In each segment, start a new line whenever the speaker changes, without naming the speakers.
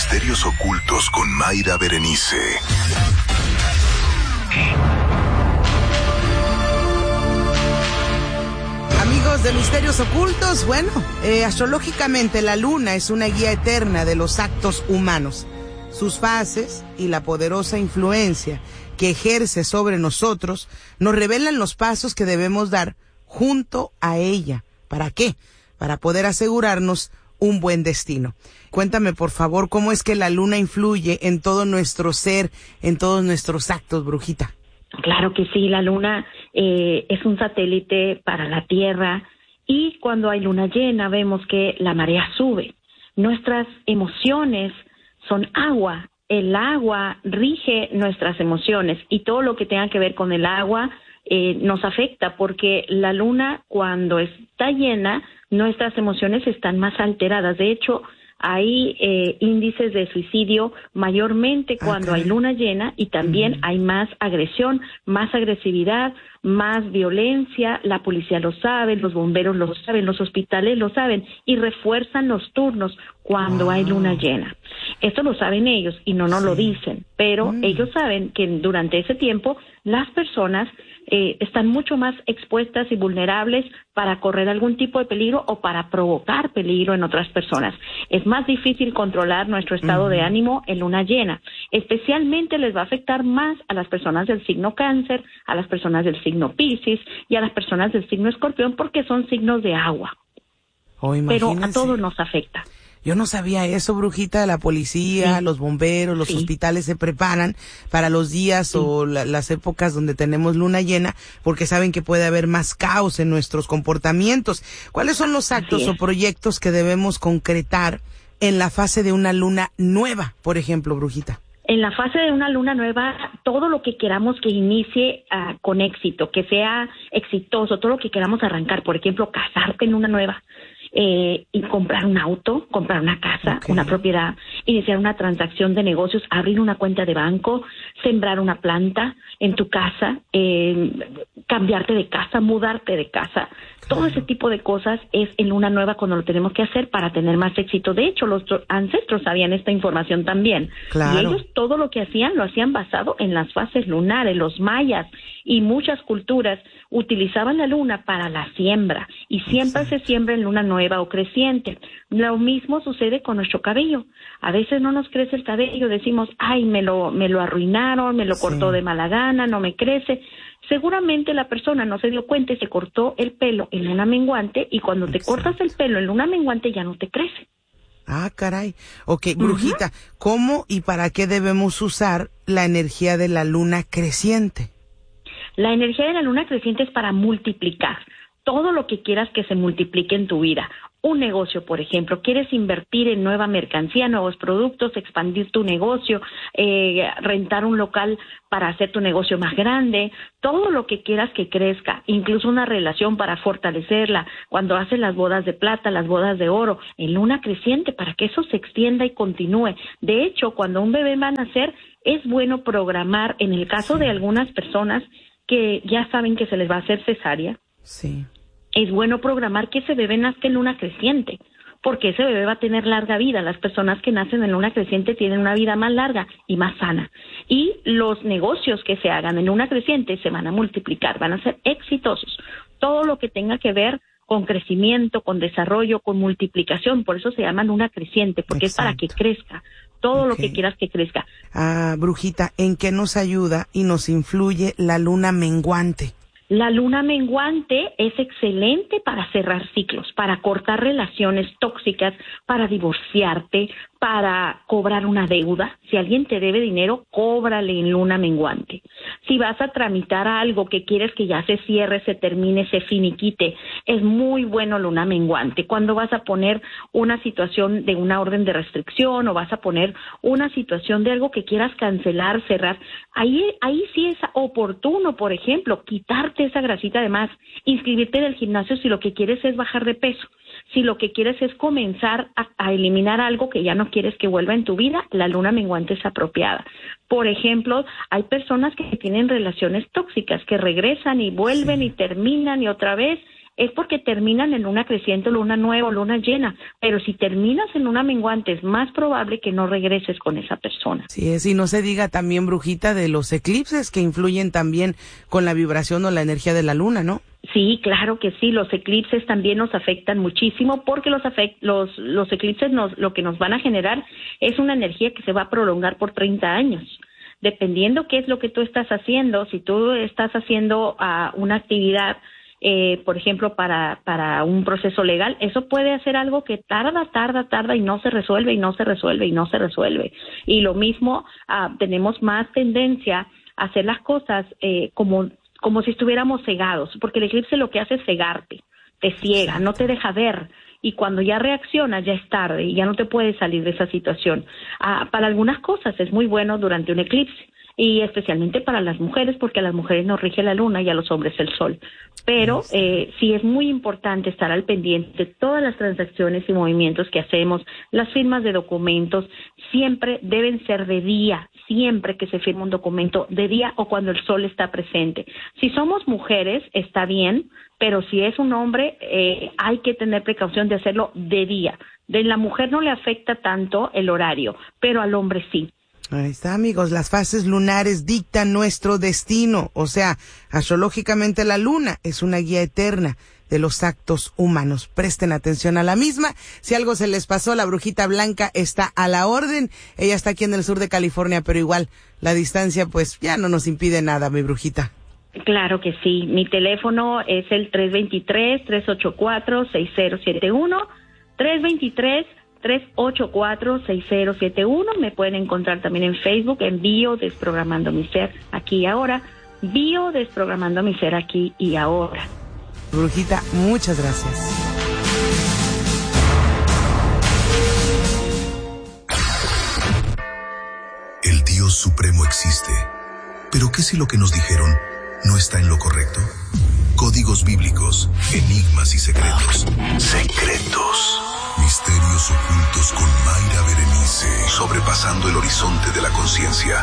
Misterios ocultos con Mayra Berenice.
Amigos de Misterios Ocultos, bueno, astrológicamente la luna es una guía eterna de los actos humanos. Sus fases y la poderosa influencia que ejerce sobre nosotros nos revelan los pasos que debemos dar junto a ella. ¿Para qué? Para poder asegurarnos un buen destino. Cuéntame, por favor, cómo es que la luna influye en todo nuestro ser, en todos nuestros actos, brujita.
Claro que sí, la luna es un satélite para la Tierra y cuando hay luna llena vemos que la marea sube. Nuestras emociones son agua, el agua rige nuestras emociones y todo lo que tenga que ver con el agua nos afecta porque la luna cuando está llena nuestras emociones están más alteradas. De hecho, hay índices de suicidio mayormente cuando hay luna llena y también hay más agresión, más agresividad, más violencia. La policía lo sabe, los bomberos lo saben, los hospitales lo saben y refuerzan los turnos cuando hay luna llena. Esto lo saben ellos y no nos lo dicen, pero ellos saben que durante ese tiempo las personas están mucho más expuestas y vulnerables para correr algún tipo de peligro o para provocar peligro en otras personas. Es más difícil controlar nuestro estado de ánimo en luna llena. Especialmente les va a afectar más a las personas del signo Cáncer, a las personas del signo Piscis y a las personas del signo Escorpión porque son signos de agua. Pero a todos nos afecta.
Yo no sabía eso, brujita. La policía, los bomberos, los hospitales se preparan para los días o las épocas donde tenemos luna llena porque saben que puede haber más caos en nuestros comportamientos. ¿Cuáles son los actos o proyectos que debemos concretar en la fase de una luna nueva, por ejemplo, brujita?
En la fase de una luna nueva, todo lo que queramos que inicie con éxito, que sea exitoso, todo lo que queramos arrancar, por ejemplo, casarte en luna nueva, y comprar un auto, comprar una casa, una propiedad, iniciar una transacción de negocios, abrir una cuenta de banco, sembrar una planta en tu casa, cambiarte de casa, mudarte de casa. Todo ese tipo de cosas es en luna nueva cuando lo tenemos que hacer para tener más éxito. De hecho, los ancestros sabían esta información también. Y ellos todo lo que hacían, lo hacían basado en las fases lunares. Los mayas y muchas culturas utilizaban la luna para la siembra y siempre se siembra en luna nueva o creciente. Lo mismo sucede con nuestro cabello. A veces no nos crece el cabello, decimos, ay, me lo arruinaron, me lo cortó de mala gana, no me crece. Seguramente la persona no se dio cuenta y se cortó el pelo en luna menguante y cuando te cortas el pelo en luna menguante ya no te crece.
Ah, caray. Ok, brujita, ¿cómo y para qué debemos usar la energía de la luna creciente?
La energía de la luna creciente es para multiplicar todo lo que quieras que se multiplique en tu vida. Un negocio, por ejemplo, quieres invertir en nueva mercancía, nuevos productos, expandir tu negocio, rentar un local para hacer tu negocio más grande, todo lo que quieras que crezca, incluso una relación para fortalecerla, cuando haces las bodas de plata, las bodas de oro, en luna creciente, para que eso se extienda y continúe. De hecho, cuando un bebé va a nacer, es bueno programar, en el caso de algunas personas que ya saben que se les va a hacer cesárea, es bueno programar que ese bebé nazca en luna creciente, porque ese bebé va a tener larga vida. Las personas que nacen en luna creciente tienen una vida más larga y más sana. Y los negocios que se hagan en luna creciente se van a multiplicar, van a ser exitosos. Todo lo que tenga que ver con crecimiento, con desarrollo, con multiplicación, por eso se llama luna creciente, porque es para que crezca. Todo lo que quieras que crezca.
Ah, brujita, ¿en qué nos ayuda y nos influye la luna menguante?
La luna menguante es excelente para cerrar ciclos, para cortar relaciones tóxicas, para divorciarte, para cobrar una deuda. Si alguien te debe dinero, cóbrale en luna menguante. Si vas a tramitar algo que quieres que ya se cierre, se termine, se finiquite, es muy bueno luna menguante. Cuando vas a poner una situación de una orden de restricción o vas a poner una situación de algo que quieras cancelar, cerrar, ahí sí es oportuno, por ejemplo, quitarte esa grasita de más, inscribirte en el gimnasio si lo que quieres es bajar de peso. Si lo que quieres es comenzar a eliminar algo que ya no quieres que vuelva en tu vida, la luna menguante es apropiada. Por ejemplo, hay personas que tienen relaciones tóxicas, que regresan y vuelven y terminan y otra vez. es porque terminan en luna creciente, luna nueva, luna llena, pero si terminas en luna menguante es más probable que no regreses con esa persona.
Sí, es, y no se diga también, brujita, de los eclipses que influyen también con la vibración o la energía de la luna, ¿no?
Sí, claro que sí, los eclipses también nos afectan muchísimo porque los eclipses lo que nos van a generar es una energía que se va a prolongar por 30 años. Dependiendo qué es lo que tú estás haciendo, si tú estás haciendo una actividad, por ejemplo, para un proceso legal, eso puede ser algo que tarda y no se resuelve, Y lo mismo, tenemos más tendencia a hacer las cosas como si estuviéramos cegados, porque el eclipse lo que hace es cegarte, te ciega, no te deja ver, y cuando ya reaccionas ya es tarde y ya no te puedes salir de esa situación. Para algunas cosas es muy bueno durante un eclipse, y especialmente para las mujeres, porque a las mujeres nos rige la luna y a los hombres el sol. Pero sí es muy importante estar al pendiente de todas las transacciones y movimientos que hacemos, las firmas de documentos, siempre deben ser de día, siempre que se firma un documento de día o cuando el sol está presente. Si somos mujeres, está bien, pero si es un hombre, hay que tener precaución de hacerlo de día. De la mujer no le afecta tanto el horario, pero al hombre sí.
Ahí está, amigos, las fases lunares dictan nuestro destino, o sea, astrológicamente la luna es una guía eterna de los actos humanos. Presten atención a la misma. Si algo se les pasó, la brujita blanca está a la orden. Ella está aquí en el sur de California, pero igual la distancia pues ya no nos impide nada, mi brujita.
Claro que sí. Mi teléfono es el 323-384-6071, 323-384-6071. Me pueden encontrar también en Facebook, en Bio Desprogramando mi Ser Aquí y Ahora. Bio Desprogramando mi Ser Aquí y Ahora.
Brujita, muchas gracias.
El Dios Supremo existe. ¿Pero qué si lo que nos dijeron no está en lo correcto? Códigos bíblicos, enigmas y secretos. Secretos. Misterios ocultos con Mayra Berenice. Sobrepasando el horizonte de la conciencia.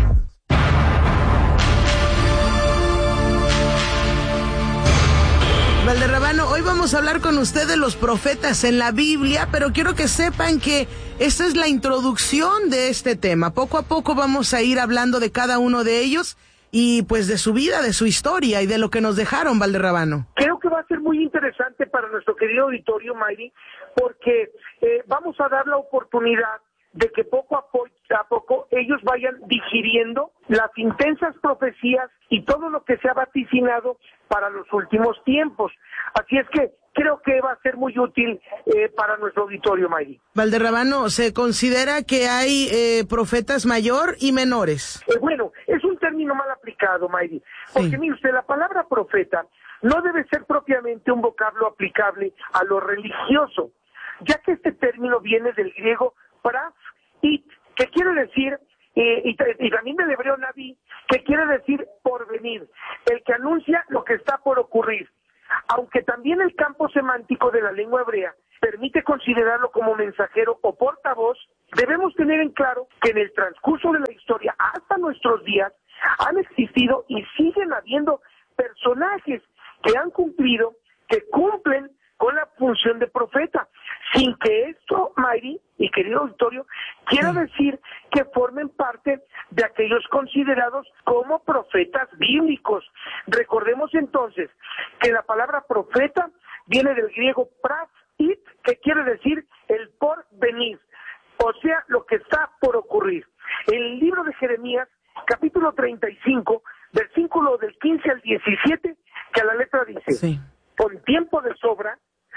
Valderrabano, hoy vamos a hablar con usted de los profetas en la Biblia, pero quiero que sepan que esta es la introducción de este tema. Poco a poco vamos a ir hablando de cada uno de ellos y pues de su vida, de su historia y de lo que nos dejaron, Valderrabano.
Creo que va a ser muy interesante para nuestro querido auditorio, Mayri, porque vamos a dar la oportunidad de que poco a poco ellos vayan digiriendo las intensas profecías y todo lo que se ha vaticinado para los últimos tiempos. Así es que creo que va a ser muy útil para nuestro auditorio, Mayri.
Valderrabano, ¿se considera que hay profetas mayor y menores?
Bueno, es un término mal aplicado, Mayri, porque mire usted, la palabra profeta no debe ser propiamente un vocablo aplicable a lo religioso, ya que este término viene del griego prophet, que quiere decir, y también del hebreo naví, que quiere decir porvenir, el que anuncia lo que está por ocurrir. Aunque también el campo semántico de la lengua hebrea permite considerarlo como mensajero o portavoz, debemos tener en claro que en el transcurso de la historia hasta nuestros días han existido y siguen habiendo personajes que han cumplido, que cumplen con la función de profeta, sin que esto, Mayri y querido auditorio, quiera decir que formen parte de aquellos considerados como profetas bíblicos. Recordemos entonces que la palabra profeta viene del griego prophet, que quiere decir el porvenir, o sea, lo que está por ocurrir. En el libro de Jeremías, capítulo 35, versículo del 15 al 17, que a la letra dice, con tiempo de sobra,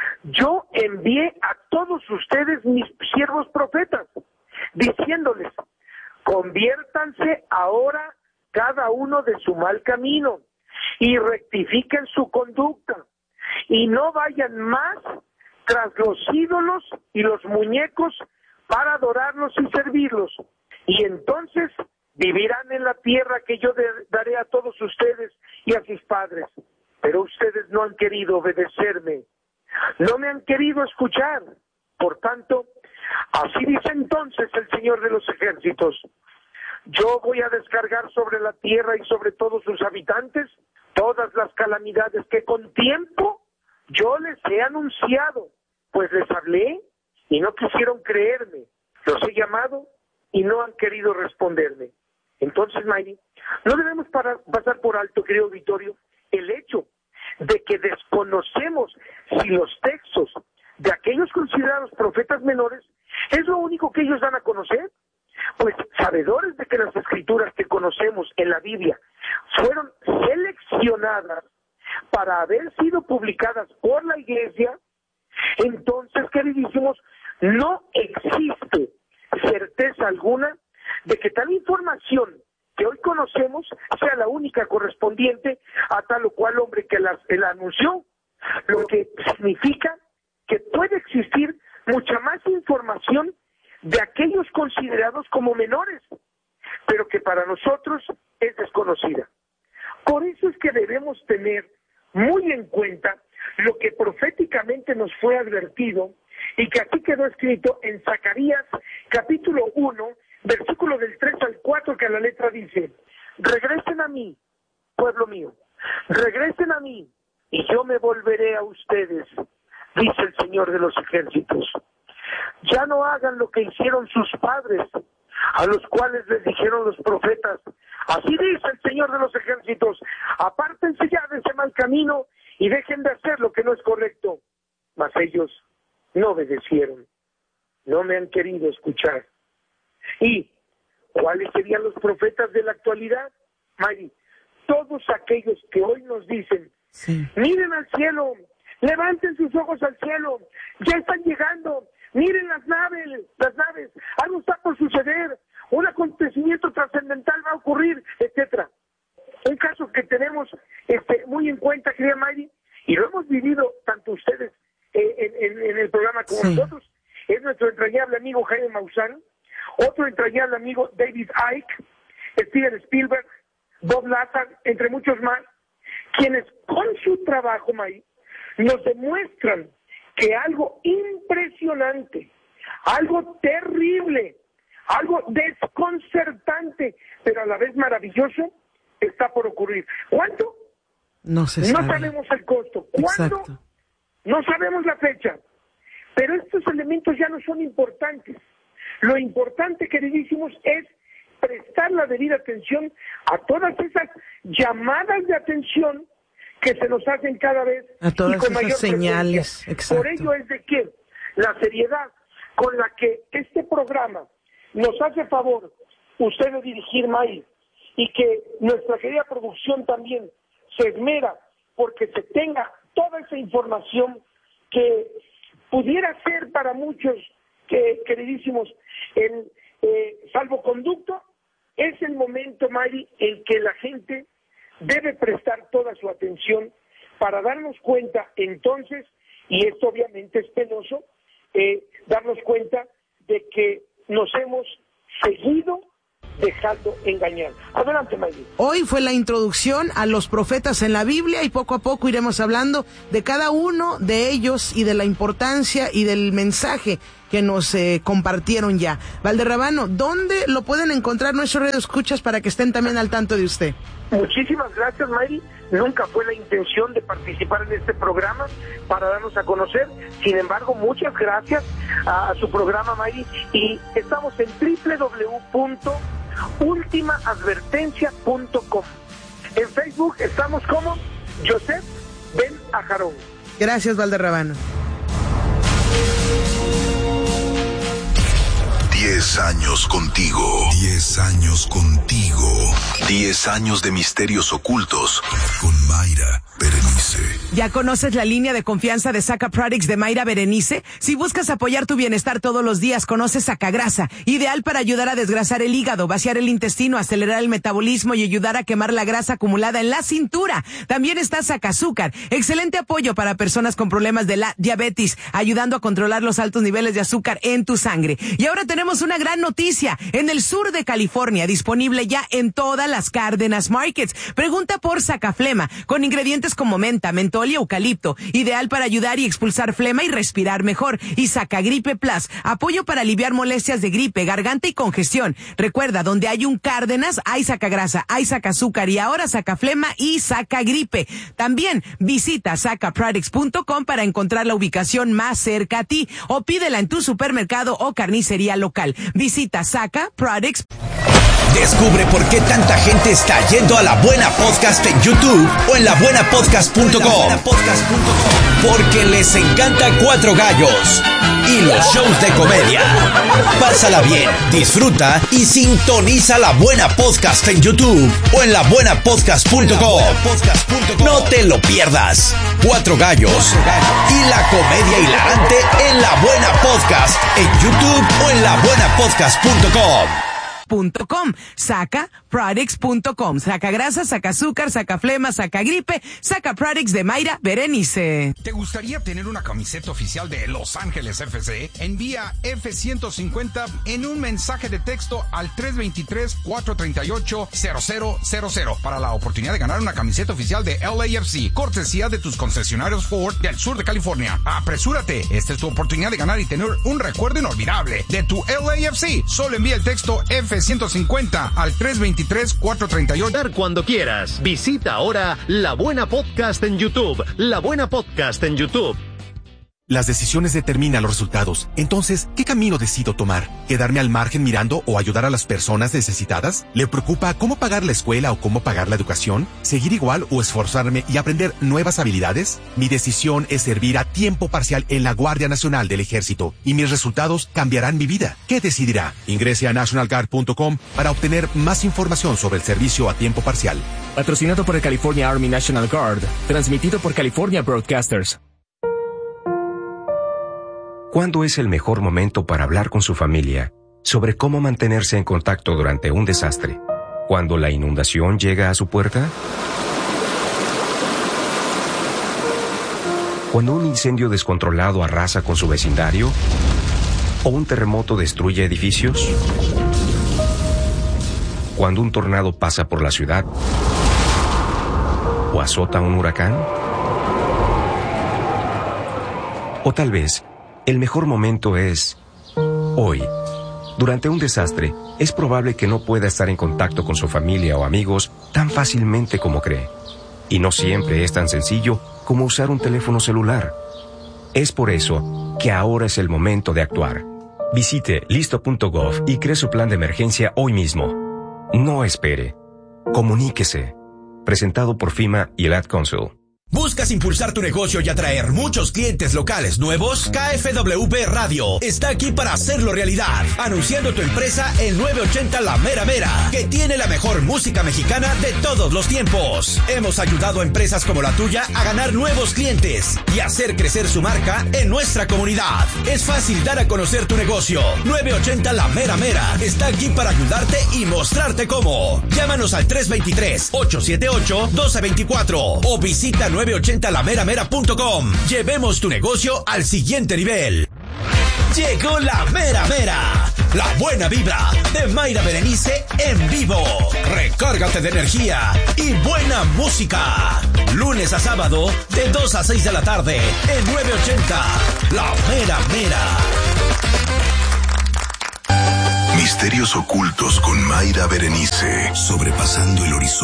yo envié a todos ustedes mis siervos profetas, diciéndoles, conviértanse ahora cada uno de su mal camino y rectifiquen su conducta y no vayan más tras los ídolos y los muñecos para adorarlos y servirlos. Y entonces vivirán en la tierra que yo daré a todos ustedes y a sus padres. Pero ustedes no han querido obedecerme. No me han querido escuchar. Por tanto, así dice entonces el Señor de los ejércitos, yo voy a descargar sobre la tierra y sobre todos sus habitantes todas las calamidades que con tiempo yo les he anunciado, pues les hablé y no quisieron creerme. Los he llamado y no han querido responderme. Entonces, Mayri, no debemos pasar por alto, querido auditorio, el hecho de que desconocemos si los textos de aquellos considerados profetas menores es lo único que ellos dan a conocer. Pues sabedores de que las escrituras que conocemos en la Biblia fueron seleccionadas para haber sido publicadas por la Iglesia, entonces, queridísimos, no existe certeza alguna de que tal información que hoy conocemos sea la única correspondiente a tal o cual hombre que la anunció, lo que significa que puede existir mucha más información de aquellos considerados como menores, pero que para nosotros es desconocida. Por eso es que debemos tener muy en cuenta lo que proféticamente nos fue advertido y que aquí quedó escrito en Zacarías capítulo 1, versículo del 3 al 4, que a la letra dice: regresen a mí, pueblo mío, regresen a mí, y yo me volveré a ustedes, dice el Señor de los ejércitos. Ya no hagan lo que hicieron sus padres, a los cuales les dijeron los profetas: así dice el Señor de los ejércitos, apártense ya de ese mal camino y dejen de hacer lo que no es correcto. Mas ellos no obedecieron, no me han querido escuchar. ¿Y cuáles serían los profetas de la actualidad, Mari? Todos aquellos que hoy nos dicen: sí, miren al cielo, levanten sus ojos al cielo, ya están llegando, miren las naves, algo está por suceder, un acontecimiento trascendental va a ocurrir, etcétera. Un caso que tenemos muy en cuenta, querida Mayri, y lo hemos vivido tanto ustedes en el programa como nosotros, es nuestro entrañable amigo Jaime Maussan, otro entrañable amigo David Icke, Steven Spielberg, Bob Lazar, entre muchos más, quienes con su trabajo, Mayri, nos demuestran que algo impresionante, algo terrible, algo desconcertante, pero a la vez maravilloso, está por ocurrir. ¿Cuánto?
No se sabe.
No sabemos el costo. ¿Cuándo?
Exacto.
No sabemos la fecha. Pero estos elementos ya no son importantes. Lo importante, queridísimos, es prestar la debida atención a todas esas llamadas de atención que se nos hacen cada vez
a todas
y con
esas
mayor
señales.
Exacto. Por ello es de que la seriedad con la que este programa nos hace favor usted de dirigir, May, y que nuestra querida producción también se esmera porque se tenga toda esa información que pudiera ser para muchos, queridísimos, el salvoconducto, es el momento, Mari, en que la gente debe prestar toda su atención para darnos cuenta entonces, y esto obviamente es penoso, darnos cuenta de que nos hemos seguido dejando engañar. Adelante, Mayri.
Hoy fue la introducción a los profetas en la Biblia y poco a poco iremos hablando de cada uno de ellos y de la importancia y del mensaje que nos compartieron ya. Valderrabano, ¿dónde lo pueden encontrar nuestros radioescuchas para que estén también al tanto de usted?
Muchísimas gracias, Mayri. Nunca fue la intención de participar en este programa para darnos a conocer. Sin embargo, muchas gracias a su programa, Mayri. Y estamos en www.ultimaadvertencia.com. En Facebook estamos como Joseph Ben Ajarón.
Gracias, Valderrabano.
10 años contigo. 10 años contigo. 10 años de misterios ocultos con Mayra Berenice.
¿Ya conoces la línea de confianza de Saca Products de Mayra Berenice? Si buscas apoyar tu bienestar todos los días, conoce Sacagrasa, ideal para ayudar a desgrasar el hígado, vaciar el intestino, acelerar el metabolismo y ayudar a quemar la grasa acumulada en la cintura. También está Sacazúcar, excelente apoyo para personas con problemas de la diabetes, ayudando a controlar los altos niveles de azúcar en tu sangre. Y ahora tenemos una gran noticia, en el sur de California, disponible ya en todas las Cárdenas Markets. Pregunta por Sacaflema, con ingredientes fragancias como menta, mentol y eucalipto, ideal para ayudar y expulsar flema y respirar mejor. Y Sacagripe Plus, apoyo para aliviar molestias de gripe, garganta y congestión. Recuerda, donde hay un Cárdenas, hay sacagrasa, hay sacazúcar y ahora sacaflema y Sacagripe. También visita sacaproducts.com para encontrar la ubicación más cerca a ti o pídela en tu supermercado o carnicería local. Visita Saca Products.
Descubre por qué tanta gente está yendo a La Buena Podcast en YouTube o en labuenapodcast.com. Porque les encanta Cuatro Gallos y los shows de comedia. Pásala bien, disfruta y sintoniza La Buena Podcast en YouTube o en labuenapodcast.com. No te lo pierdas. Cuatro Gallos y la comedia hilarante en La Buena Podcast en YouTube o en labuenapodcast.com.
Sacaproducts.com. Saca grasa, saca azúcar, saca flema, saca gripe, saca products de Mayra Berenice.
¿Te gustaría tener una camiseta oficial de Los Ángeles FC? Envía F-150 en un mensaje de texto al 323-438-0000 para la oportunidad de ganar una camiseta oficial de LAFC, cortesía de tus concesionarios Ford del sur de California. Apresúrate, esta es tu oportunidad de ganar y tener un recuerdo inolvidable de tu LAFC. Solo envía el texto F-150 al 323-438.
Cuando quieras. Visita ahora La Buena Podcast en YouTube. La Buena Podcast en YouTube.
Las decisiones determinan los resultados. Entonces, ¿qué camino decido tomar? ¿Quedarme al margen mirando o ayudar a las personas necesitadas? ¿Le preocupa cómo pagar la escuela o cómo pagar la educación? ¿Seguir igual o esforzarme y aprender nuevas habilidades? Mi decisión es servir a tiempo parcial en la Guardia Nacional del Ejército y mis resultados cambiarán mi vida. ¿Qué decidirá? Ingrese a nationalguard.com para obtener más información sobre el servicio a tiempo parcial.
Patrocinado por el California Army National Guard. Transmitido por California Broadcasters.
¿Cuándo es el mejor momento para hablar con su familia sobre cómo mantenerse en contacto durante un desastre? ¿Cuando la inundación llega a su puerta? ¿Cuando un incendio descontrolado arrasa con su vecindario? ¿O un terremoto destruye edificios? ¿Cuando un tornado pasa por la ciudad? ¿O azota un huracán? O tal vez el mejor momento es hoy. Durante un desastre, es probable que no pueda estar en contacto con su familia o amigos tan fácilmente como cree. Y no siempre es tan sencillo como usar un teléfono celular. Es por eso que ahora es el momento de actuar. Visite listo.gov y cree su plan de emergencia hoy mismo. No espere. Comuníquese. Presentado por FEMA y el Ad Council.
¿Buscas impulsar tu negocio y atraer muchos clientes locales nuevos? KFWB Radio está aquí para hacerlo realidad. Anunciando tu empresa en 980 La Mera Mera, que tiene la mejor música mexicana de todos los tiempos. Hemos ayudado a empresas como la tuya a ganar nuevos clientes y hacer crecer su marca en nuestra comunidad. Es fácil dar a conocer tu negocio. 980 La Mera Mera está aquí para ayudarte y mostrarte cómo. Llámanos al 323-878-1224 o visita 980lameramera.com. Llevemos tu negocio al siguiente nivel. Llegó La Mera Mera, la buena vibra de Mayra Berenice en vivo. Recárgate de energía y buena música. Lunes a sábado de 2 a 6 de la tarde en 980 La Mera Mera.
Misterios ocultos con Mayra Berenice, sobrepasando el horizonte.